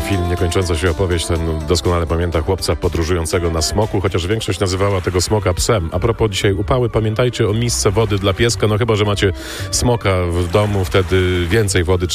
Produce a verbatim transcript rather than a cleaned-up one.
film Niekończąca się opowieść, ten doskonale pamięta chłopca podróżującego na smoku, chociaż większość nazywała tego smoka psem. A propos dzisiaj upały, pamiętajcie o misce wody dla pieska, no chyba że macie smoka w domu, wtedy więcej wody